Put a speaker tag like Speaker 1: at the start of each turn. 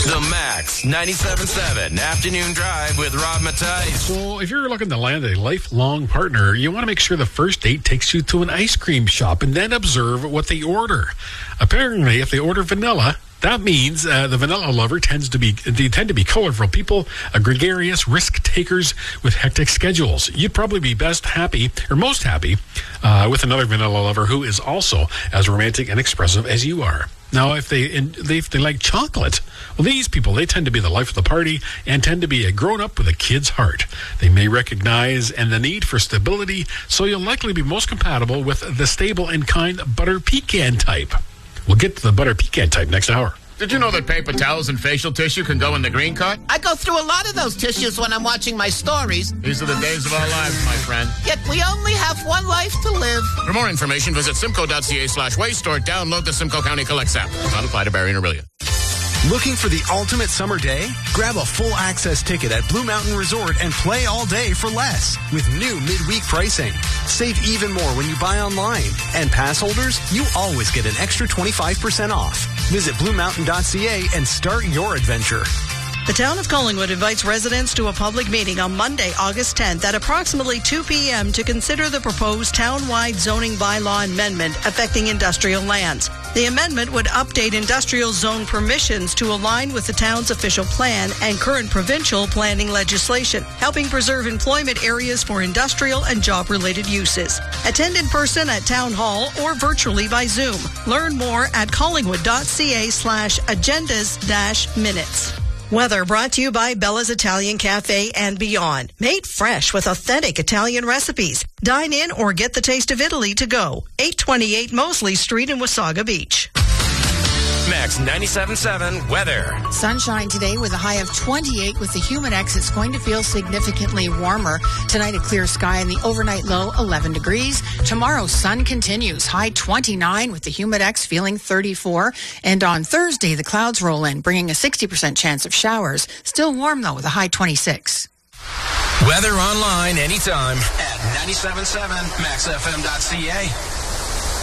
Speaker 1: The Max 97.7 Afternoon Drive with Rob Matthijs.
Speaker 2: So if you're looking to land a lifelong partner, you want to make sure the first date takes you to an ice cream shop and then observe what they order. Apparently, if they order vanilla, that means the vanilla lover tend to be colorful people, gregarious risk takers with hectic schedules. You'd probably be most happy with another vanilla lover who is also as romantic and expressive as you are. Now, if they like chocolate, well, these people, they tend to be the life of the party and tend to be a grown-up with a kid's heart. They may recognize the need for stability, so you'll likely be most compatible with the stable and kind butter pecan type. We'll get to the butter pecan type next hour.
Speaker 3: Did you know that paper towels and facial tissue can go in the green cart?
Speaker 4: I go through a lot of those tissues when I'm watching my stories.
Speaker 3: These are the days of our lives, my friend.
Speaker 4: Yet we only have one life to live.
Speaker 3: For more information, visit simco.ca/waste or download the Simcoe County Collects app. Does not apply to Barrie and Orillia.
Speaker 5: Looking for the ultimate summer day? Grab a full access ticket at Blue Mountain Resort and play all day for less with new midweek pricing. Save even more when you buy online. And pass holders, you always get an extra 25% off. Visit bluemountain.ca and start your adventure.
Speaker 6: The town of Collingwood invites residents to a public meeting on Monday, August 10th at approximately 2 p.m. to consider the proposed town-wide zoning bylaw amendment affecting industrial lands. The amendment would update industrial zone permissions to align with the town's official plan and current provincial planning legislation, helping preserve employment areas for industrial and job-related uses. Attend in person at Town Hall or virtually by Zoom. Learn more at collingwood.ca/agendas-minutes. Weather brought to you by Bella's Italian Cafe and Beyond. Made fresh with authentic Italian recipes. Dine in or get the taste of Italy to go. 828 Mosley Street in Wasaga Beach.
Speaker 1: Max 97.7 weather.
Speaker 7: Sunshine today with a high of 28 with the Humidex. It's going to feel significantly warmer. Tonight, a clear sky and the overnight low 11 degrees. Tomorrow, sun continues. High 29 with the Humidex feeling 34. And on Thursday, the clouds roll in, bringing a 60% chance of showers. Still warm, though, with a high 26.
Speaker 1: Weather online anytime at 97.7maxfm.ca.